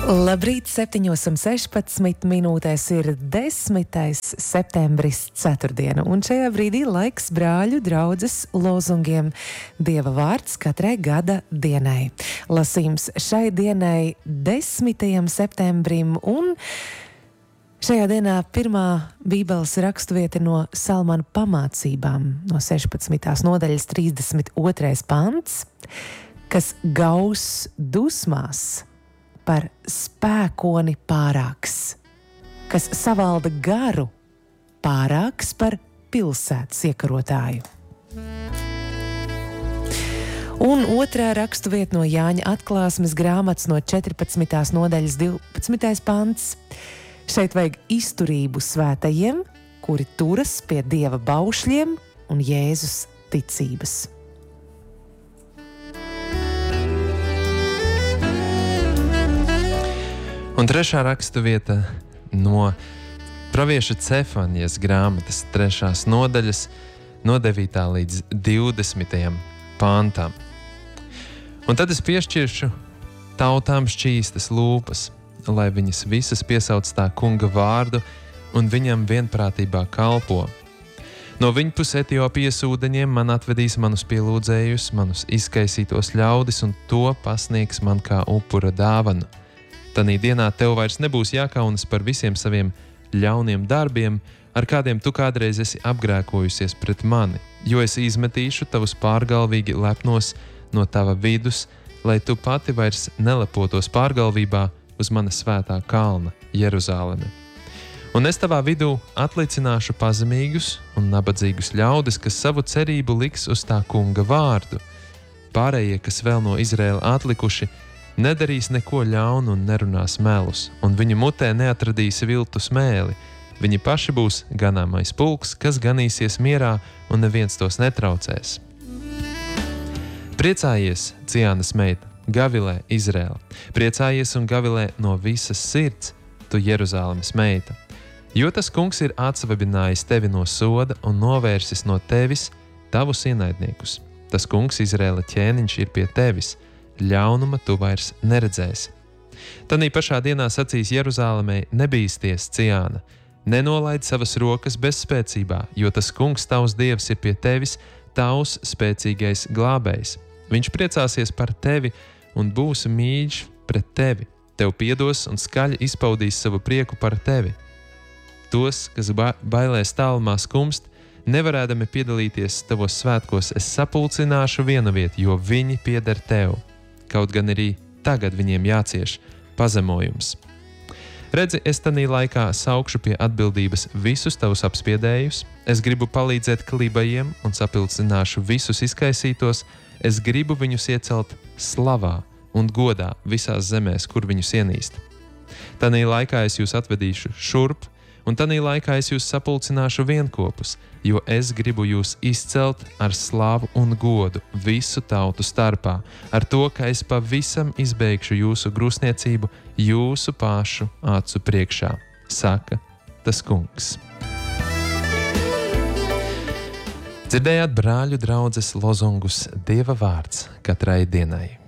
Labrīt, 7:16 minūtēs ir 10. septembris, ceturtdiena, un šajā brīdī laiks brāļu draudzes lozungiem. Dieva vārds katrai gada dienai. Lasījums šai dienai 10. septembrim, un šajā dienā pirmā Bībeles raksturvieta no Salmanu pamācībām, no 16. nodaļas 32. pants, kas gaus dusmās par spēkoni pārāks, kas savalda garu pārāks par pilsētas iekarotāju. Un otrā raksturvieta no Jāņa atklāsmes grāmatas no 14. nodaļas 12. pants. Šeit vajag izturību svētajiem, kuri turas pie Dieva baušļiem un Jēzus ticības. Un trešā raksturvieta no pravieša Cefanijas grāmatas 3. nodaļas no 9. līdz 20. pantam. Un tad es piešķiršu tautām šķīstas lūpas, lai viņas visas piesauc tā kunga vārdu un viņam vienprātībā kalpo. No viņpus Etiopijas ūdeņiem man atvedīs manus pielūdzējus, manus izkaisītos ļaudis, un to pasniegs man kā upura dāvanu. Tanī dienā tev vairs nebūs jākaunas par visiem saviem ļauniem darbiem, ar kādiem tu kādreiz esi apgrēkojusies pret mani, jo es izmetīšu tavus pārgalvīgi lepnos no tava vidus, lai tu pati vairs nelepotos pārgalvībā uz mana svētā kalna, Jeruzāleme. Un es tavā vidū atlicināšu pazemīgus un nabadzīgus ļaudis, kas savu cerību liks uz tā kunga vārdu. Pārējie, kas vēl no Izraēla atlikuši, nedarīs neko ļaunu un nerunās melus, un viņu mutē neatradīs viltu smēli. Viņi paši būs ganāmais pulks, kas ganīsies mierā, un neviens tos netraucēs. Priecājies, Ciānas meita, gavilē Izraēla. Priecājies un gavilē no visas sirds, tu Jeruzālemes meita. Jo tas kungs ir atsvabinājis tevi no soda un novērsis no tevis tavus ienaidniekus. Tas kungs, Izraēla ķēniņš, ir pie tevis. Ļaunuma tu vairs neredzēsi. Tanī pašā dienā sacīs Jeruzālemei: nebīsties, Ciāna, nenolaid savas rokas bezspēcībā, jo tas kungs, tavs dievs, ir pie tevis, tavs spēcīgais glābējs. Viņš priecāsies par tevi un būs mīļš pret tevi. Tev piedos un skaļi izpaudīs savu prieku par tevi. Tos, kas bailēs tālumā skumst, nevarēdami piedalīties tavos svētkos, es sapulcināšu vienu vietu, jo viņi pieder tev. Kaut gan arī tagad viņiem jācieš pazemojums. Redzi, es tanī laikā saukšu pie atbildības visus tavus apspiedējus, es gribu palīdzēt klībajiem un sapilcināšu visus izkaisītos, es gribu viņus iecelt slavā un godā visās zemēs, kur viņus ienīst. Tanī laikā es jūs atvedīšu šurp, un tanī laikā es jūs sapulcināšu vienkopus, jo es gribu jūs izcelt ar slavu un godu visu tautu starpā, ar to, ka es pavisam izbeigšu jūsu grūstniecību jūsu pašu acu priekšā, saka tas kungs. Dzirdējāt brāļu draudzes lozungus Dieva vārds katrai dienai.